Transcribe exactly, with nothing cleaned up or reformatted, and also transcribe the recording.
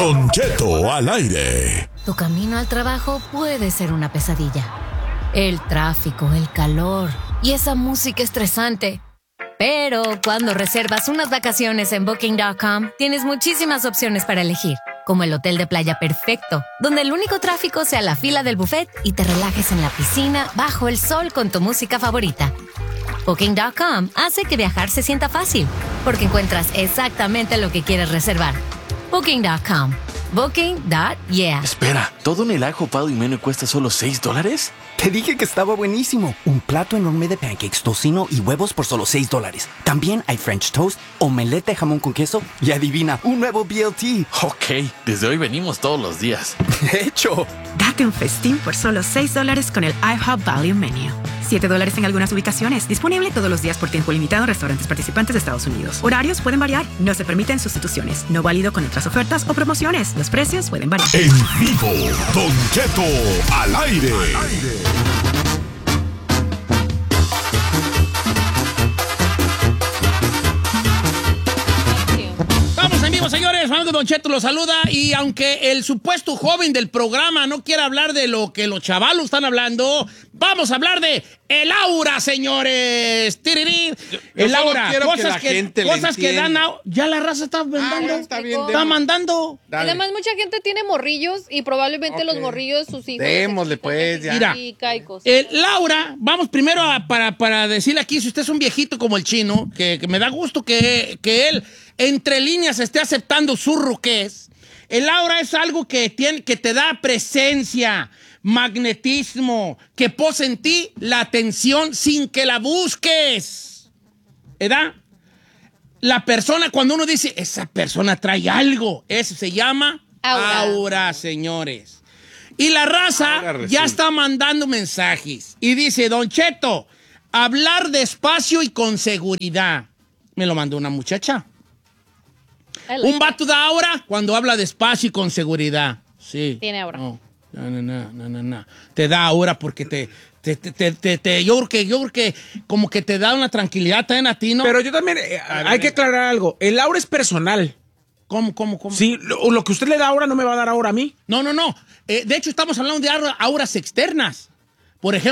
Don Cheto al aire. Tu camino al trabajo puede ser una pesadilla. El tráfico, el calor y esa música estresante. Pero cuando reservas unas vacaciones en Booking punto com, tienes muchísimas opciones para elegir. Como el hotel de playa perfecto, donde el único tráfico sea la fila del buffet y te relajes en la piscina bajo el sol con tu música favorita. Booking punto com hace que viajar se sienta fácil, porque encuentras exactamente lo que quieres reservar. Booking punto com. Booking punto yeah. Espera, ¿todo en el ajo pado y menú cuesta solo seis dólares? Te dije que estaba buenísimo. Un plato enorme de pancakes, tocino y huevos por solo seis dólares. También hay French toast, omelette de jamón con queso y adivina, un nuevo B L T. Ok, desde hoy venimos todos los días. De hecho. Date un festín por solo seis dólares con el IHOP Value Menu. siete dólares en algunas ubicaciones. Disponible todos los días por tiempo limitado en restaurantes participantes de Estados Unidos. Horarios pueden variar. No se permiten sustituciones. No válido con otras ofertas o promociones. Los precios pueden variar. En vivo, Don Cheto al aire. Al aire. Vamos en vivo, señores. Fernando Don Cheto los saluda. Y aunque el supuesto joven del programa no quiera hablar de lo que los chavalos están hablando, vamos a hablar de el aura, señores. Tirirí. El aura. Cosas que, que, cosas que dan. A, ya la raza está mandando. Ah, está, bien, está mandando. Dale. Además, mucha gente tiene morrillos y probablemente okay. los morrillos sus hijos. Démosle, pues. Ya. Mira, el Laura, vamos primero a, para, para decirle aquí, si usted es un viejito como el chino, que, que me da gusto que, que él, entre líneas, esté aceptando su ruquez. El aura es algo que, tiene, que te da presencia, magnetismo, que posa en ti la atención sin que la busques. ¿Verdad? La persona, cuando uno dice, esa persona trae algo, eso se llama aura, aura señores. Y la raza ya está mandando mensajes. Y dice, Don Cheto, hablar despacio y con seguridad. Me lo mandó una muchacha. Like Un vato da aura cuando habla despacio y con seguridad. Sí. Tiene aura. No, no, no, no, no, no. Te da aura porque te, te, te, te, te, te yo creo que, yo creo que como que te da una tranquilidad también a ti, ¿no? Pero yo también, eh, hay que aclarar algo. El aura es personal. ¿Cómo, cómo, cómo? Sí, lo, lo que usted le da aura no me va a dar aura a mí. No, no, no. Eh, de hecho, estamos hablando de auras externas. Por ejemplo,